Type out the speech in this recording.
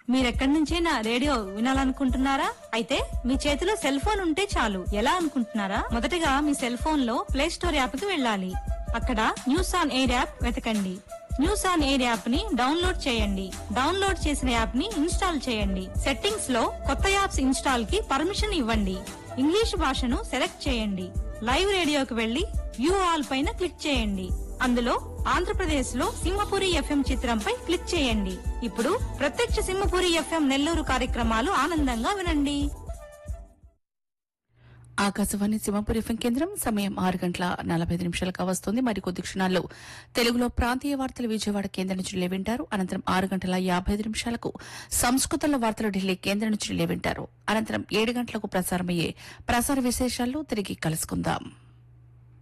మీరెక్కడి నుంచైనా రేడియో వినాలనుకుంటున్నారా? అయితే మీ చేతిలో సెల్ ఫోన్ ఉంటే చాలు. ఎలా అనుకుంటున్నారా? మొదటగా మీ సెల్ ఫోన్ లో ప్లే స్టోర్ యాప్ కి వెళ్ళాలి. అక్కడ న్యూస్ ఆన్ ఎయిర్ యాప్ వెతకండి. న్యూస్ ఆన్ ఎయిర్ యాప్ ని డౌన్లోడ్ చేయండి. డౌన్లోడ్ చేసిన యాప్ ని ఇన్స్టాల్ చేయండి. సెట్టింగ్స్ లో కొత్త యాప్స్ ఇన్స్టాల్ కి పర్మిషన్ ఇవ్వండి. ఇంగ్లీష్ భాషను సెలెక్ట్ చేయండి. లైవ్ రేడియోకి వెళ్లి వ్యూ ఆల్ పైన క్లిక్ చేయండి. అందులో ఆంధ్రప్రదేశ్ లో సింహపురి ఎఫ్ఎం చిత్రంపై క్లిక్ చేయండి. ఇప్పుడు ప్రత్యక్ష సింహపురి ఎఫ్ఎం నెల్లూరు కార్యక్రమాలు ఆనందంగా వినండి. ఆకాశవాణి సింహపురి ఎఫ్ఎం కేంద్రం సమయం 6:45 వస్తుంది. మరికొద్ది క్షణాల్లో తెలుగులో ప్రాంతీయ వార్తలు విజయవాడ కేంద్రం నుంచి వింటారు. అనంతరం 6:55 సంస్కృతంలో వార్తలు ఢిల్లీ కేంద్రం నుంచి వింటారు. అనంతరం 7 గంటలకు ప్రసారమయ్యే ప్రసార విశేషాల్లో తిరిగి కలుసుకుందాం.